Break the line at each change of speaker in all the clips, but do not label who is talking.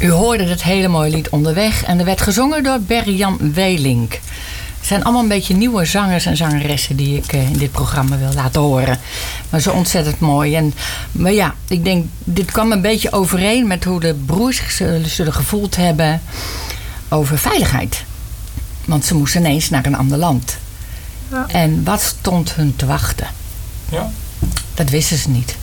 U hoorde het hele mooie lied Onderweg. En er werd gezongen door Berry-Jan Weelink. Het zijn allemaal een beetje nieuwe zangers en zangeressen die ik in dit programma wil laten horen. Maar zo ontzettend mooi. Maar ja, ik denk, dit kwam een beetje overeen met hoe de broers zich zullen gevoeld hebben over veiligheid. Want ze moesten ineens naar een ander land. Ja. En wat stond hun te wachten?
Ja.
Dat wisten ze niet.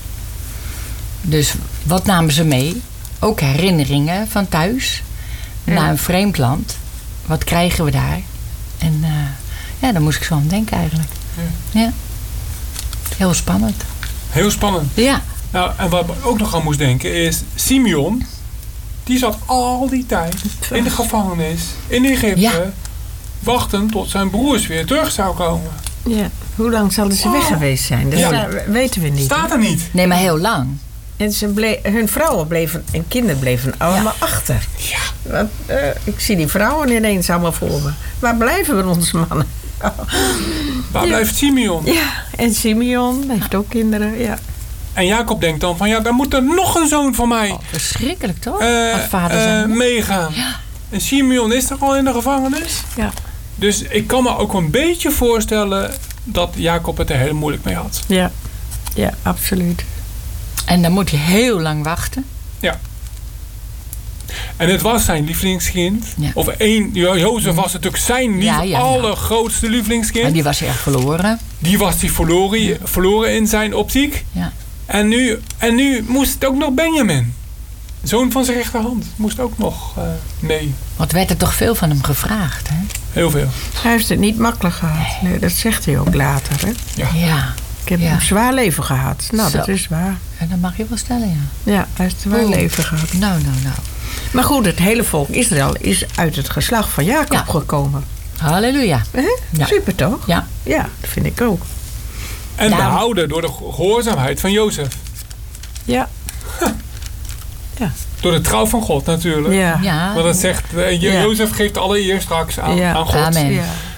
Dus wat namen ze mee? Ook herinneringen van thuis. Naar een vreemd land. Wat krijgen we daar? En daar moest ik zo aan denken eigenlijk. Ja. Heel spannend.
Heel spannend.
Ja.
Nou, en wat ik ook nog aan moest denken is... Simeon, die zat al die tijd in de gevangenis in Egypte... Ja. Wachten tot zijn broers weer terug zou komen.
Ja. Hoe lang zouden ze weg geweest zijn? Dat weten we niet.
Staat er niet.
Nee, maar heel lang.
En hun vrouwen bleven en kinderen bleven allemaal achter.
Ja.
Ik zie die vrouwen ineens allemaal voor me. Waar blijven we onze mannen?
Waar blijft Simeon?
Ja, en Simeon heeft ook kinderen, ja.
En Jacob denkt dan van, dan moet er nog een zoon van mij...
verschrikkelijk toch? Als vader zijn.
Meegaan. Ja. En Simeon is toch al in de gevangenis?
Ja.
Dus ik kan me ook een beetje voorstellen dat Jacob het er heel moeilijk mee had.
Ja, absoluut.
En dan moet hij heel lang wachten.
Ja. En het was zijn lievelingskind. Ja. Of Jozef was natuurlijk zijn allergrootste lievelingskind.
En die was hij echt verloren.
Die was hij verloren in zijn optiek.
Ja.
En nu moest het ook nog Benjamin. Zoon van zijn rechterhand. Moest ook nog mee.
Wat werd er toch veel van hem gevraagd, hè?
Heel veel.
Hij heeft het niet makkelijk gehad. Nee, dat zegt hij ook later, hè?
Ja.
Ik heb een zwaar leven gehad. Nou, dat is waar.
En dat mag je wel stellen, ja.
Ja, hij heeft een zwaar leven gehad.
Nou.
Maar goed, het hele volk Israël is uit het geslacht van Jacob gekomen.
Halleluja.
Ja. Super, toch?
Ja.
Ja, dat vind ik ook.
En behouden door de gehoorzaamheid van Jozef.
Ja. Ja.
Door de trouw van God natuurlijk.
Ja.
Want het zegt, Jozef geeft alle eer straks aan God.
Amen.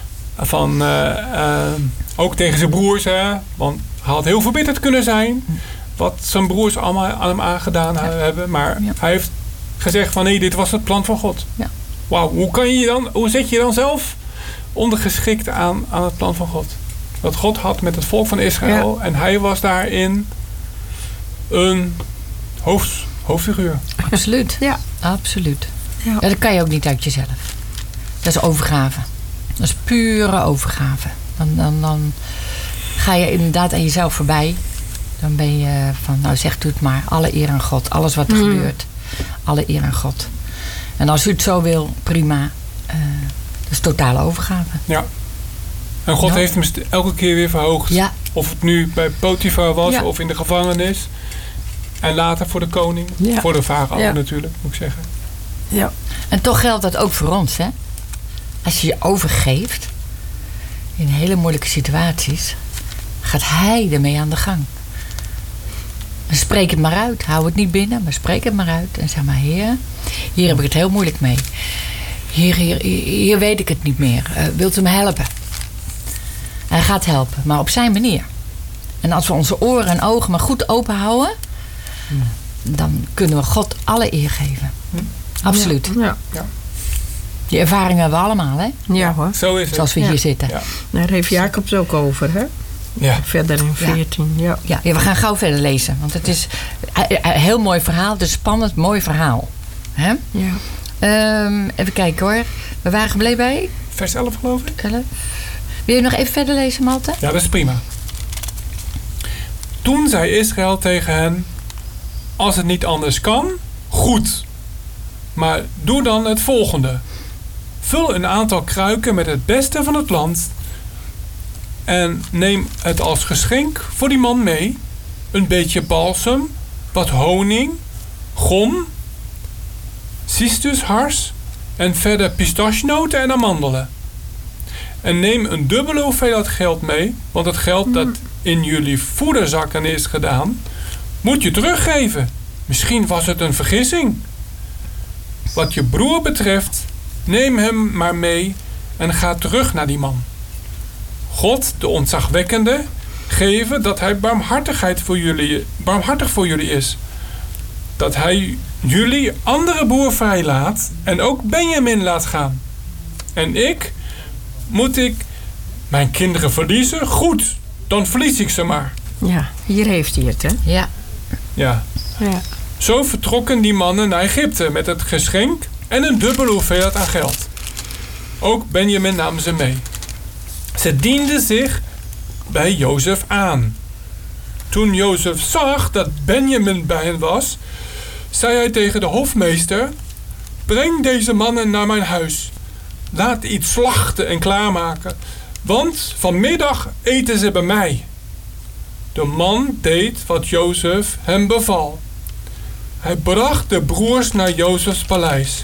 Ja. Ook tegen zijn broers, hè. Want hij had heel verbitterd kunnen zijn. Wat zijn broers allemaal aan hem aangedaan hebben. Maar hij heeft gezegd van nee, dit was het plan van God.
Ja.
Wauw, hoe zet je dan zelf ondergeschikt aan het plan van God? Wat God had met het volk van Israël. Ja. En hij was daarin een hoofdfiguur.
Absoluut.
Ja.
Absoluut.
Ja.
Dat kan je ook niet uit jezelf. Dat is overgave. Dat is pure overgave. Dan ga je inderdaad aan jezelf voorbij. Dan ben je van, nou zegt u het maar. Alle eer aan God. Alles wat er gebeurt. Alle eer aan God. En als u het zo wil, prima. Dat is totale overgave.
Ja. En God heeft hem elke keer weer verhoogd.
Ja.
Of het nu bij Potifar was of in de gevangenis. En later voor de koning. Ja. Voor de farao natuurlijk, moet ik zeggen.
Ja.
En toch geldt dat ook voor ons, hè. Als je je overgeeft in hele moeilijke situaties, gaat hij ermee aan de gang. En spreek het maar uit. Hou het niet binnen, maar spreek het maar uit. En zeg maar, Heer, hier heb ik het heel moeilijk mee. Hier weet ik het niet meer. Wilt u me helpen? Hij gaat helpen, maar op zijn manier. En als we onze oren en ogen maar goed open houden, dan kunnen we God alle eer geven. Absoluut.
Ja.
Die ervaring hebben we allemaal, hè?
Ja hoor.
Zo is het.
Zoals we hier zitten.
Ja. Daar heeft Jacobs ook over, hè?
Ja.
Verder in 14, ja,
we gaan gauw verder lezen. Want het is een heel mooi verhaal. Het is een spannend, mooi verhaal. Hè?
Ja.
Even kijken hoor. We waren gebleven bij?
Vers 11 geloof ik.
11. Wil je nog even verder lezen, Malte?
Ja, dat is prima. Toen zei Israël tegen hen: als het niet anders kan, goed. Maar doe dan het volgende. Vul een aantal kruiken met het beste van het land en neem het als geschenk voor die man mee. Een beetje balsem, wat honing, gom, cistrushars en verder pistachenoten en amandelen. En neem een dubbele hoeveelheid geld mee, want het geld dat in jullie voederzakken is gedaan, moet je teruggeven. Misschien was het een vergissing. Wat je broer betreft, neem hem maar mee en ga terug naar die man. God, de ontzagwekkende, geven dat hij barmhartig voor jullie is. dat hij jullie andere boer vrijlaat en ook Benjamin laat gaan. En moet ik mijn kinderen verliezen? Goed, dan verlies ik ze maar.
Ja, hier heeft hij het, hè?
Ja.
Ja.
Ja.
Zo vertrokken die mannen naar Egypte met het geschenk en een dubbele hoeveelheid aan geld. Ook Benjamin nam ze mee. Ze dienden zich bij Jozef aan. Toen Jozef zag dat Benjamin bij hen was, zei hij tegen de hofmeester: breng deze mannen naar mijn huis. Laat iets slachten en klaarmaken, want vanmiddag eten ze bij mij. De man deed wat Jozef hem beval. Hij bracht de broers naar Jozefs paleis.